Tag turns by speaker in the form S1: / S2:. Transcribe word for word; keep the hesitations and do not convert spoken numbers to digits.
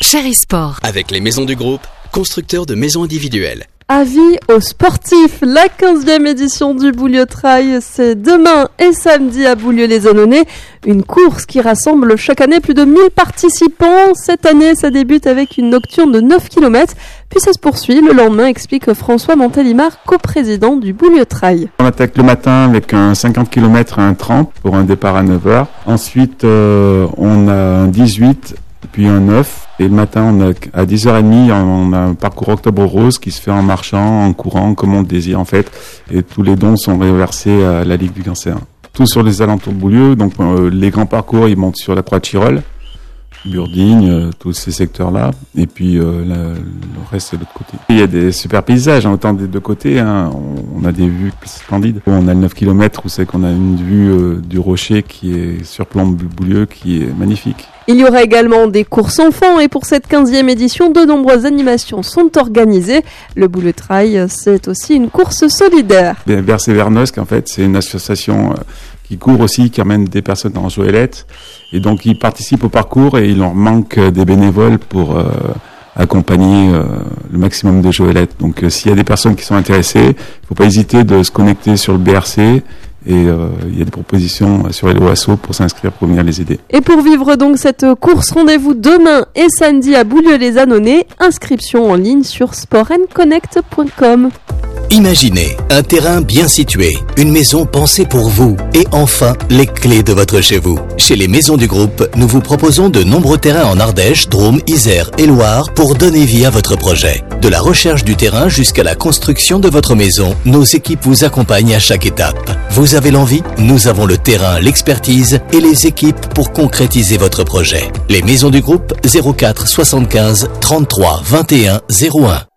S1: Chéri Sport.
S2: Avec les maisons du groupe, constructeurs de maisons individuelles.
S3: Avis aux sportifs, la quinzième édition du Boulieu Trail, c'est demain et samedi à Boulieu-les-Annonay. Une course qui rassemble chaque année plus de mille participants. Cette année, ça débute avec une nocturne de neuf kilomètres, puis ça se poursuit le lendemain, explique François Montélimar, coprésident du Boulieu Trail.
S4: On attaque le matin avec un cinquante kilomètres et un trente pour un départ à neuf heures. Ensuite, euh, on a un dix-huit, puis un neuf. Et le matin, on a, à dix heures trente, on a un parcours Octobre Rose qui se fait en marchant, en courant, comme on le désire en fait. Et tous les dons sont reversés à la Ligue du Cancer. Tout sur les alentours de Boulieu. Donc euh, les grands parcours, ils montent sur la Croix de Chirol, Burdigne, euh, tous ces secteurs-là. Et puis euh, la, le reste de l'autre côté. Il y a des super paysages, hein, autant des deux côtés. Hein. On, on a des vues splendides. On a le neuf kilomètres où c'est qu'on a une vue euh, du rocher qui est surplombe Boulieu, qui est magnifique.
S3: Il y aura également des courses enfants et pour cette quinzième édition, de nombreuses animations sont organisées. Le Boulieu Trail, c'est aussi une course solidaire.
S4: Bercé Vernosque, en fait, c'est une association qui court aussi, qui amène des personnes en goélette. Et donc, ils participent au parcours et il leur manque des bénévoles pour euh, accompagner euh, le maximum de goélettes. Donc, euh, s'il y a des personnes qui sont intéressées, il ne faut pas hésiter de se connecter sur le B R C. Et euh, il y a des propositions sur Hello Asso pour s'inscrire, pour venir les aider.
S3: Et pour vivre donc cette course, rendez-vous demain et samedi à Boulieu-les-Annonay. Inscription en ligne sur sport and connect point com.
S2: Imaginez un terrain bien situé, une maison pensée pour vous et enfin les clés de votre chez vous. Chez les maisons du groupe, nous vous proposons de nombreux terrains en Ardèche, Drôme, Isère et Loire pour donner vie à votre projet. De la recherche du terrain jusqu'à la construction de votre maison, nos équipes vous accompagnent à chaque étape. Vous avez l'envie? Nous avons le terrain, l'expertise et les équipes pour concrétiser votre projet. Les maisons du groupe zéro quatre soixante-quinze trente-trois vingt et un zéro un.